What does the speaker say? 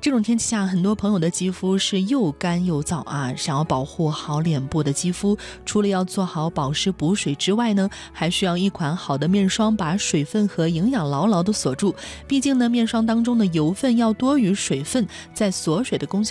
这种天气下，很多朋友的肌肤是又干又燥啊。想要保护好脸部的肌肤，除了要做好保湿补水之外呢，还需要一款好的面霜把水分和营养牢牢的锁住。毕竟呢，面霜当中的油分要多于水分，在锁水的功效